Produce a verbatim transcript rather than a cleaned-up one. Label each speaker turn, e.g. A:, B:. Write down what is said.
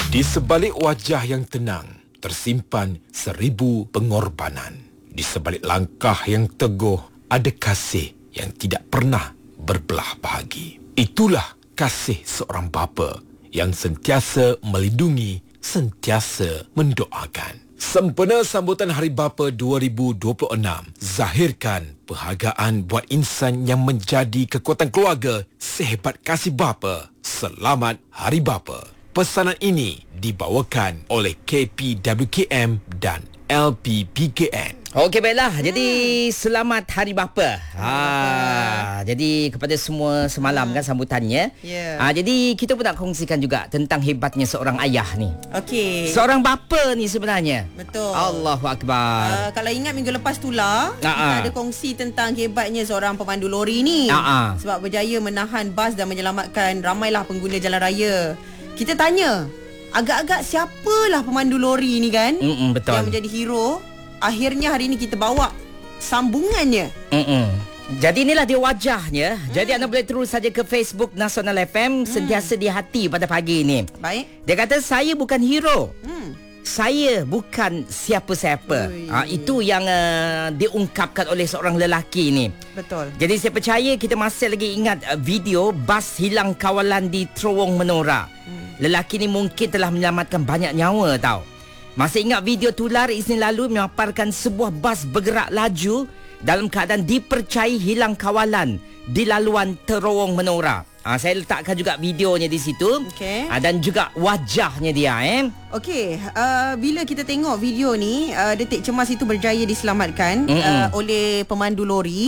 A: Di sebalik wajah yang tenang, tersimpan seribu pengorbanan. Di sebalik langkah yang teguh, ada kasih yang tidak pernah berbelah bahagi. Itulah kasih seorang bapa yang sentiasa melindungi, sentiasa mendoakan. Sempena sambutan Hari Bapa dua ribu dua puluh enam, zahirkan perhargaan buat insan yang menjadi kekuatan keluarga sehebat kasih bapa. Selamat Hari Bapa. Pesanan ini dibawakan oleh K P W K M dan L P P K N.
B: Okey, baiklah. Hmm. Jadi selamat Hari Bapa. Ha, jadi kepada semua semalam hmm. kan sambutannya.
C: Yeah.
B: Ha, jadi kita pun nak kongsikan juga tentang hebatnya seorang ayah ni.
C: Okey.
B: Seorang bapa ni sebenarnya.
C: Betul.
B: Allahu akbar.
C: Uh, kalau ingat minggu lepas tu lah,
B: Ha-ha.
C: kita ada kongsi tentang hebatnya seorang pemandu lori ni.
B: Ha-ha.
C: Sebab berjaya menahan bas dan menyelamatkan ramailah pengguna jalan raya. Kita tanya, agak-agak siapalah pemandu lori ni kan?
B: Mm-mm, betul.
C: Yang menjadi hero. Akhirnya hari ni kita bawa sambungannya.
B: Mm-mm. Jadi inilah dia wajahnya. Mm. Jadi anda boleh terus saja ke Facebook Nasional F M, mm. sentiasa di hati pada pagi ini.
C: Baik.
B: Dia kata saya bukan hero.
C: Hmm.
B: Saya bukan siapa-siapa. Ha, itu yang uh, diungkapkan oleh seorang lelaki ni.
C: Betul.
B: Jadi saya percaya kita masih lagi ingat uh, video bas hilang kawalan di Terowong Menora. Hmm. Lelaki ni mungkin telah menyelamatkan banyak nyawa tau. Masih ingat video tular Isnin lalu memaparkan sebuah bas bergerak laju dalam keadaan dipercayai hilang kawalan di laluan Terowong Menora. Ha, saya letakkan juga videonya di situ.
C: Okey.
B: Ha, dan juga wajahnya dia eh.
C: Okey, uh, bila kita tengok video ni, uh, detik cemas itu berjaya diselamatkan uh, oleh pemandu lori.